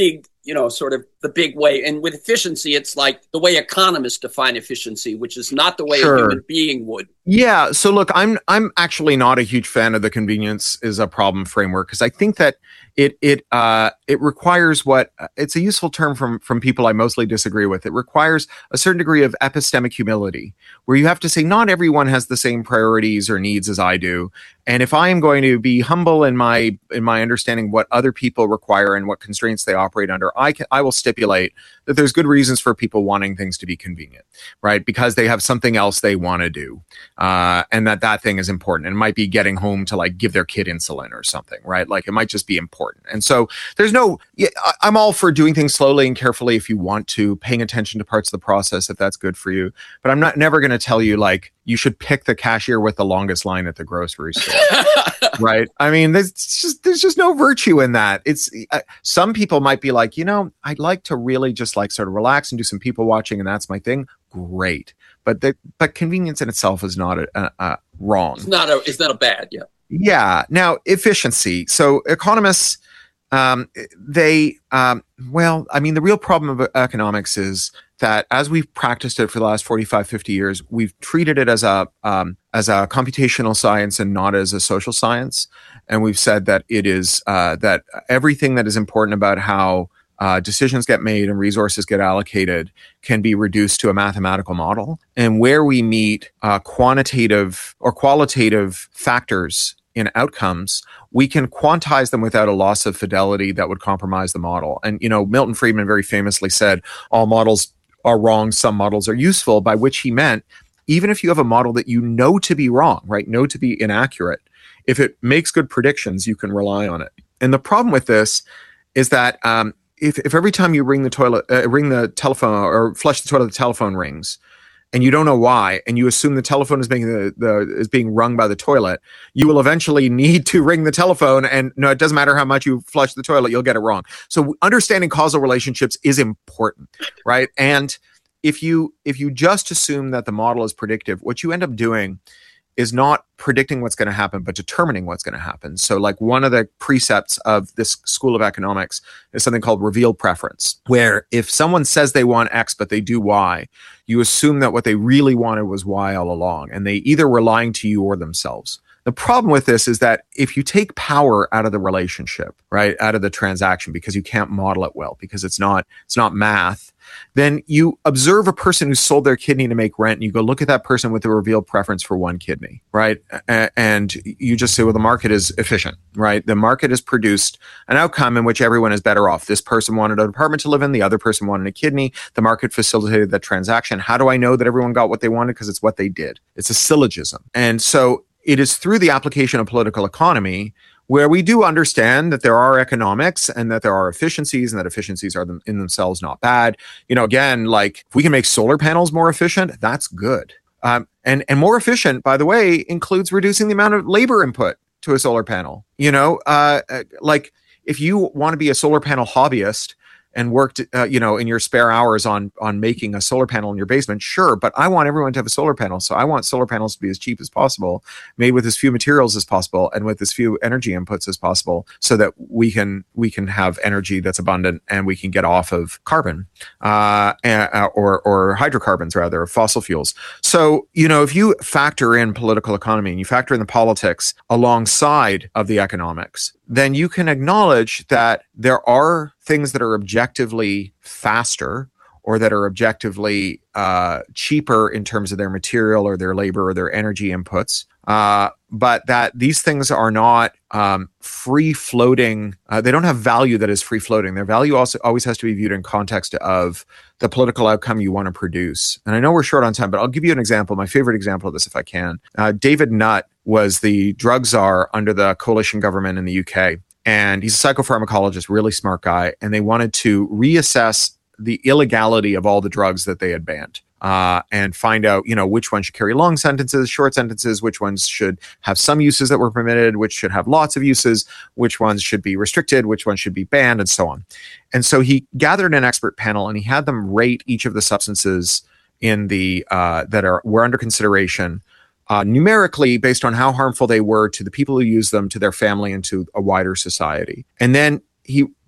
you know, sort of the big way. And with efficiency, it's like the way economists define efficiency, which is not the way sure. a human being would. Yeah. So look, I'm I'm actually not a huge fan of the convenience is a problem framework, because I think that it it uh, it requires what it's a useful term from from people I mostly disagree with. It requires a certain degree of epistemic humility, where you have to say not everyone has the same priorities or needs as I do. And if I am going to be humble in my in my understanding what other people require and what constraints they operate under, I can, I will stipulate that there's good reasons for people wanting things to be convenient, right? Because they have something else they want to do, uh, and that that thing is important. And it might be getting home to like give their kid insulin or something, right? Like it might just be important. And so there's no, yeah, I'm all for doing things slowly and carefully if you want to, paying attention to parts of the process if that's good for you. But I'm not never going to tell you like you should pick the cashier with the longest line at the grocery store. Right. I mean, there's just there's just no virtue in that. It's uh, some people might be like, you know, I'd like to really just like sort of relax and do some people watching, and that's my thing. Great. But the but convenience in itself is not a, a, a wrong. It's not a it's not a bad. Yeah. Yeah. Now, efficiency. So economists, um, they um, well, I mean, the real problem of economics is that as we've practiced it for the last forty-five, fifty years, we've treated it as a um, as a computational science and not as a social science. And we've said that it is uh, that everything that is important about how uh, decisions get made and resources get allocated can be reduced to a mathematical model. And where we meet uh, quantitative or qualitative factors in outcomes, we can quantize them without a loss of fidelity that would compromise the model. And, you know, Milton Friedman very famously said, all models are wrong, some models are useful, by which he meant, even if you have a model that you know to be wrong, right, know to be inaccurate, if it makes good predictions, you can rely on it. And the problem with this is that um, if, if every time you ring the toilet, uh, ring the telephone or flush the toilet, the telephone rings, and you don't know why, and you assume the telephone is being the, the is being rung by the toilet, you will eventually need to ring the telephone. And no, it doesn't matter how much you flush the toilet, you'll get it wrong. So understanding causal relationships is important, right? And if you if you just assume that the model is predictive, what you end up doing is not predicting what's going to happen, but determining what's going to happen. So like one of the precepts of this school of economics is something called revealed preference, where if someone says they want X, but they do Y, you assume that what they really wanted was Y all along. And they either were lying to you or themselves. The problem with this is that if you take power out of the relationship, right, out of the transaction, because you can't model it well, because it's not it's not math, then you observe a person who sold their kidney to make rent, and you go look at that person with a revealed preference for one kidney, right? And you just say, well, the market is efficient, right? The market has produced an outcome in which everyone is better off. This person wanted an apartment to live in, the other person wanted a kidney. The market facilitated that transaction. How do I know that everyone got what they wanted? Because it's what they did. It's a syllogism. And so it is through the application of political economy where we do understand that there are economics and that there are efficiencies, and that efficiencies are them, in themselves not bad. You know, again, like if we can make solar panels more efficient, that's good. Um, and, and more efficient, by the way, includes reducing the amount of labor input to a solar panel. You know, uh, like if you want to be a solar panel hobbyist and worked, uh, you know, in your spare hours on on making a solar panel in your basement, sure. But I want everyone to have a solar panel. So I want solar panels to be as cheap as possible, made with as few materials as possible, and with as few energy inputs as possible, so that we can we can have energy that's abundant and we can get off of carbon uh, or or hydrocarbons, rather, fossil fuels. So, you know, if you factor in political economy and you factor in the politics alongside of the economics, then you can acknowledge that there are things that are objectively faster or that are objectively uh, cheaper in terms of their material or their labor or their energy inputs, uh, but that these things are not um, free-floating. Uh, they don't have value that is free-floating. Their value also always has to be viewed in context of the political outcome you want to produce. And I know we're short on time, but I'll give you an example, my favorite example of this if I can. Uh, David Nutt was the drug czar under the coalition government in the U K. And he's a psychopharmacologist, really smart guy. And they wanted to reassess the illegality of all the drugs that they had banned uh, and find out, you know, which ones should carry long sentences, short sentences, which ones should have some uses that were permitted, which should have lots of uses, which ones should be restricted, which ones should be banned, and so on. And so he gathered an expert panel and he had them rate each of the substances in the uh, that are were under consideration Uh, numerically based on how harmful they were to the people who use them, to their family, and to a wider society. And then he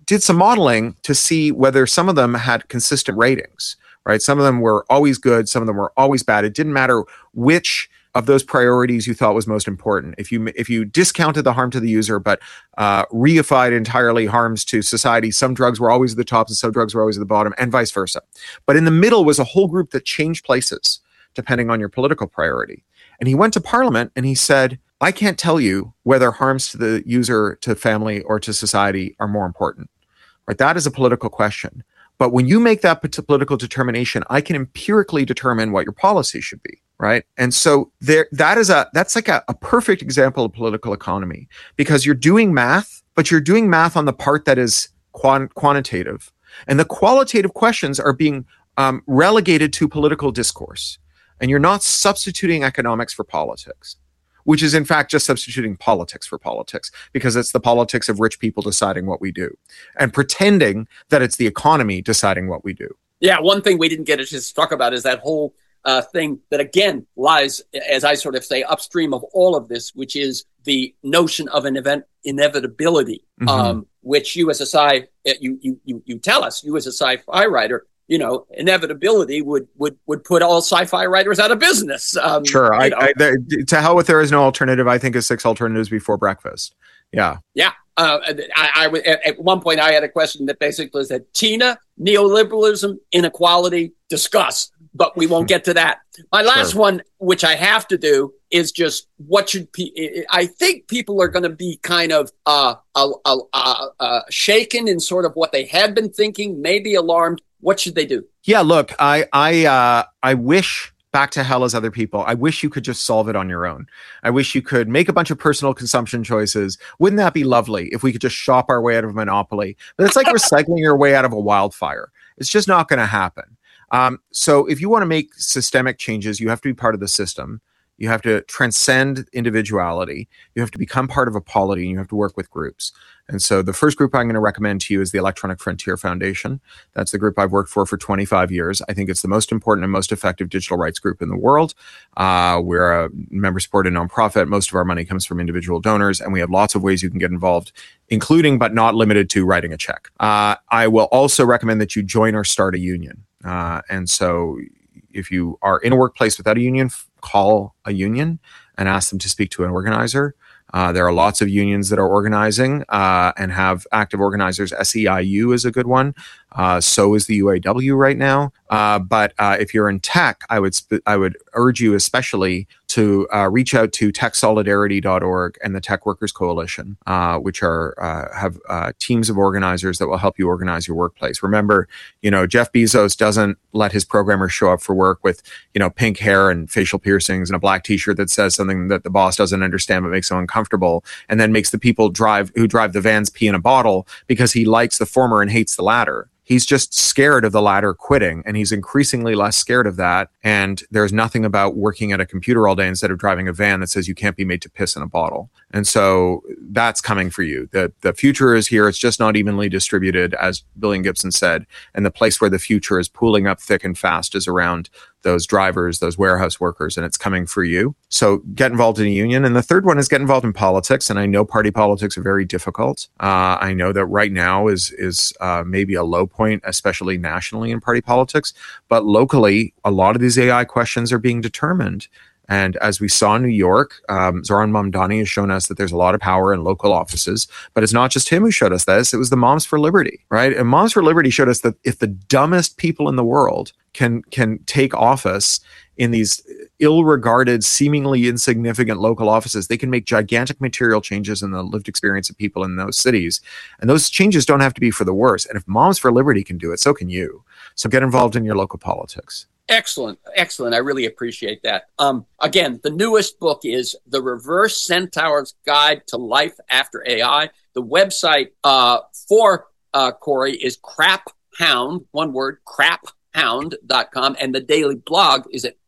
did some modeling to see whether some of them had consistent ratings, right? Some of them were always good. Some of them were always bad. It didn't matter which of those priorities you thought was most important. If you if you discounted the harm to the user, but uh, reified entirely harms to society, some drugs were always at the top and some drugs were always at the bottom, and vice versa. But in the middle was a whole group that changed places depending on your political priority. And he went to Parliament and he said, I can't tell you whether harms to the user, to family, or to society are more important. Right? That is a political question. But when you make that political determination, I can empirically determine what your policy should be, right? And so there, that is a that's like a, a perfect example of political economy, because you're doing math, but you're doing math on the part that is quant- quantitative, and the qualitative questions are being um, relegated to political discourse, and you're not substituting economics for politics, which is in fact just substituting politics for politics, because it's the politics of rich people deciding what we do and pretending that it's the economy deciding what we do. Yeah, one thing we didn't get to talk about is that whole uh, thing that, again, lies, as I sort of say, upstream of all of this, which is the notion of an event inevitability, mm-hmm. um, which you as a sci, you, you, you, you tell us, you as a sci-fi writer, you know, inevitability would would would put all sci-fi writers out of business. Um, sure. I, I, there, to hell with there is no alternative. I think is six alternatives before breakfast. Yeah. Yeah. Uh, I, I, at one point I had a question that basically said, Tina, neoliberalism, inequality, discuss, but we won't get to that. My last sure. one, which I have to do, is just what should pe- I think people are going to be kind of uh, uh, uh, uh, shaken in sort of what they had been thinking, maybe alarmed. What should they do? Yeah, look, I I uh, I wish, back to hell as other people, I wish you could just solve it on your own. I wish you could make a bunch of personal consumption choices. Wouldn't that be lovely if we could just shop our way out of a monopoly? But it's like recycling your way out of a wildfire. It's just not going to happen. Um, so if you want to make systemic changes, you have to be part of the system. You have to transcend individuality. You have to become part of a polity, and you have to work with groups. And so the first group I'm going to recommend to you is the Electronic Frontier Foundation. That's the group I've worked for for twenty-five years. I think it's the most important and most effective digital rights group in the world. Uh, we're a member-supported nonprofit. Most of our money comes from individual donors, and we have lots of ways you can get involved, including but not limited to writing a check. Uh, I will also recommend that you join or start a union. Uh, and so if you are in a workplace without a union, call a union and ask them to speak to an organizer. Uh, there are lots of unions that are organizing uh, and have active organizers. S E I U is a good one. Uh, so is the U A W right now. Uh, but uh, if you're in tech, I would sp- I would urge you especially to uh, reach out to tech solidarity dot org and the Tech Workers Coalition, uh, which are uh, have uh, teams of organizers that will help you organize your workplace. Remember, you know, Jeff Bezos doesn't let his programmers show up for work with, you know, pink hair and facial piercings and a black T-shirt that says something that the boss doesn't understand but makes them uncomfortable, and then makes the people drive who drive the vans pee in a bottle because he likes the former and hates the latter. He's just scared of the latter quitting, and he's increasingly less scared of that. And there's nothing about working at a computer all day instead of driving a van that says you can't be made to piss in a bottle. And so that's coming for you. The, the future is here. It's just not evenly distributed, as Billion Gibson said. And the place where the future is pooling up thick and fast is around those drivers, those warehouse workers, and it's coming for you. So get involved in a union. And the third one is get involved in politics. And I know party politics are very difficult. Uh, I know that right now is is uh, maybe a low point, especially nationally in party politics. But locally, a lot of these A I questions are being determined. And as we saw in New York, um, Zoran Mamdani has shown us that there's a lot of power in local offices. But it's not just him who showed us this. It was the Moms for Liberty, right? And Moms for Liberty showed us that if the dumbest people in the world can can take office in these ill-regarded, seemingly insignificant local offices, they can make gigantic material changes in the lived experience of people in those cities. And those changes don't have to be for the worse. And if Moms for Liberty can do it, so can you. So get involved in your local politics. Excellent. Excellent. I really appreciate that. Um, again, the newest book is The Reverse Centaur's Guide to Life After A I. The website uh, for uh, Corey is craphound, one word, craphound dot com. And the daily blog is at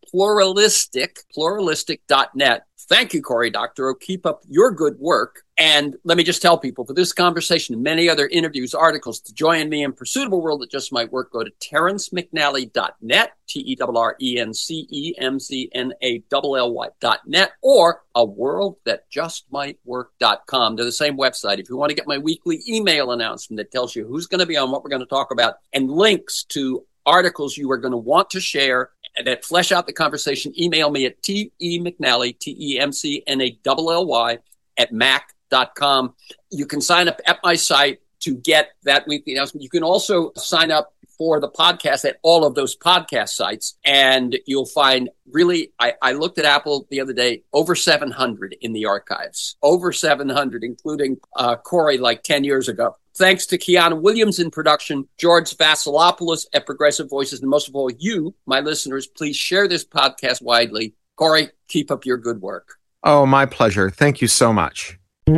pluralistic, pluralistic dot net. Thank you, Cory Doctorow. Keep up your good work. And let me just tell people, for this conversation and many other interviews, articles, to join me in pursuit of a world that just might work, go to terrence mcnally dot net, T E R R E N C E M C N A L L Y dot net, or a world that just might work dot com. They're the same website. If you want to get my weekly email announcement that tells you who's going to be on, what we're going to talk about, and links to articles you are going to want to share that flesh out the conversation, email me at T E McNally, T E M C N A L L Y, at mac dot com. You can sign up at my site to get that weekly announcement. You can also sign up for the podcast at all of those podcast sites, and you'll find really, I, I looked at Apple the other day, over seven hundred in the archives, over seven hundred, including uh, Cory like ten years ago. Thanks to Kiana Williams in production, George Vasilopoulos at Progressive Voices, and most of all, you, my listeners, please share this podcast widely. Cory, keep up your good work. Oh, my pleasure. Thank you so much.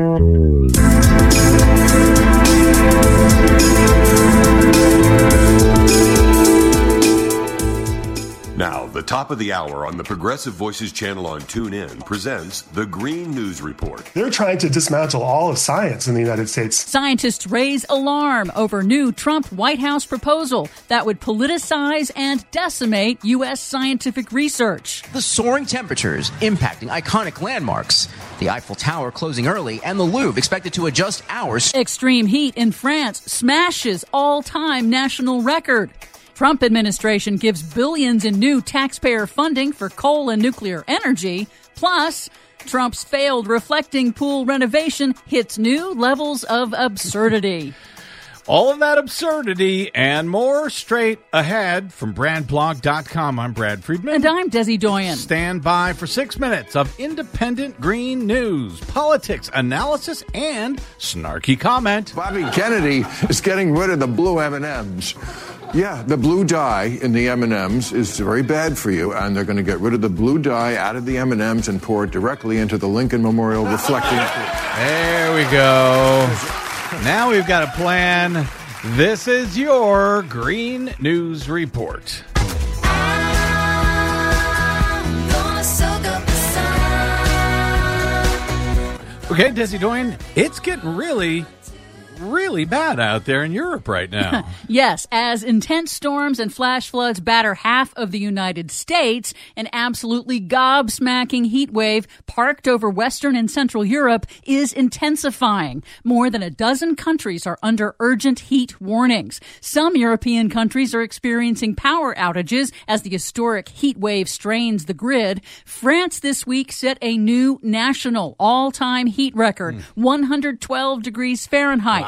Now, the top of the hour on the Progressive Voices channel on TuneIn presents the Green News Report. They're trying to dismantle all of science in the United States. Scientists raise alarm over new Trump White House proposal that would politicize and decimate U S scientific research. The soaring temperatures impacting iconic landmarks. The Eiffel Tower closing early and the Louvre expected to adjust hours. Extreme heat in France smashes all-time national record. Trump administration gives billions in new taxpayer funding for coal and nuclear energy. Plus, Trump's failed reflecting pool renovation hits new levels of absurdity. All of that absurdity and more straight ahead from brad blog dot com. I'm Brad Friedman. And I'm Desi Doyen. Stand by for six minutes of independent green news, politics, analysis, and snarky comment. Bobby Kennedy is getting rid of the blue M and M's. Yeah, the blue dye in the M and M's is very bad for you, and they're going to get rid of the blue dye out of the M and M's and pour it directly into the Lincoln Memorial reflecting pool. There we go. Now we've got a plan. This is your Green News Report. Okay, Desi Doyen, it's getting really, really bad out there in Europe right now. Yes, as intense storms and flash floods batter half of the United States, an absolutely gobsmacking heat wave parked over Western and Central Europe is intensifying. More than a dozen countries are under urgent heat warnings. Some European countries are experiencing power outages as the historic heat wave strains the grid. France this week set a new national all-time heat record, mm. one hundred twelve degrees Fahrenheit.